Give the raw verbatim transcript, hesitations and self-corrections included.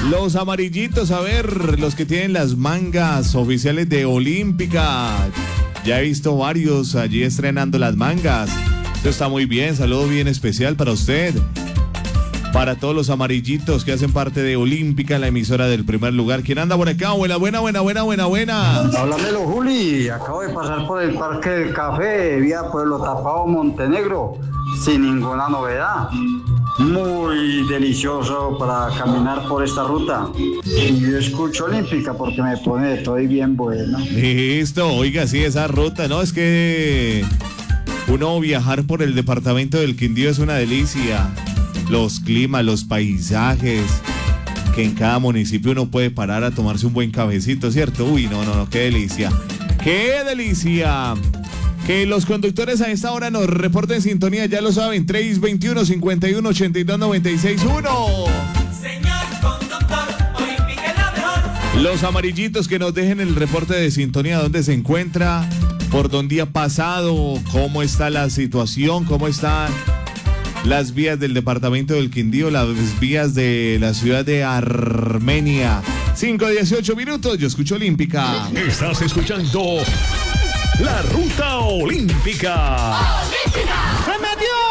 Los amarillitos, a ver, los que tienen las mangas oficiales de Olímpica. Ya he visto varios allí estrenando las mangas. Esto está muy bien, saludo bien especial para usted. Para todos los amarillitos que hacen parte de Olímpica, la emisora del primer lugar. ¿Quién anda por acá? Buena, buena, buena, buena, buena, buena. Háblamelo, Juli. Acabo de pasar por el Parque del Café, vía Pueblo Tapado, Montenegro, sin ninguna novedad. Muy delicioso para caminar por esta ruta. Y yo escucho Olímpica porque me pone de todo y bien bueno. Listo, oiga, sí, esa ruta, ¿no? Es que uno viajar por el departamento del Quindío es una delicia. Los climas, los paisajes, que en cada municipio uno puede parar a tomarse un buen cafecito, ¿cierto? Uy, no, no, no, qué delicia. ¡Qué delicia! Que los conductores a esta hora nos reporten sintonía, ya lo saben, tres veintiuno, cincuenta y uno, ochenta y dos, noventa y seis, uno. Señor conductor, Olímpica es la mejor. Los amarillitos que nos dejen el reporte de sintonía, dónde se encuentra, por dónde ha pasado, cómo está la situación, cómo están las vías del departamento del Quindío, las vías de la ciudad de Armenia. cinco dieciocho minutos, yo escucho Olímpica. Estás escuchando La Ruta Olímpica. ¡Olímpica! ¡Se metió!